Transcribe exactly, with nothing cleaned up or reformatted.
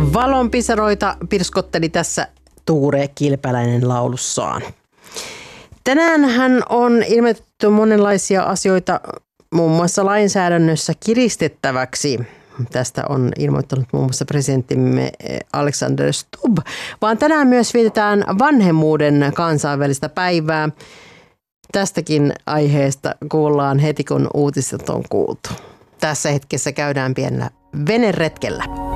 Valonpisaroita pirskotteli tässä Tuure Kilpäläinen laulussaan. Tänään hän on ilmoitettu monenlaisia asioita muun muassa lainsäädännössä kiristettäväksi. Tästä on ilmoittanut muun muassa presidenttimme Alexander Stubb, vaan tänään myös vietetään vanhemmuuden kansainvälistä päivää. Tästäkin aiheesta kuullaan heti, kun uutiset on kuultu. Tässä hetkessä käydään pienellä veneretkellä.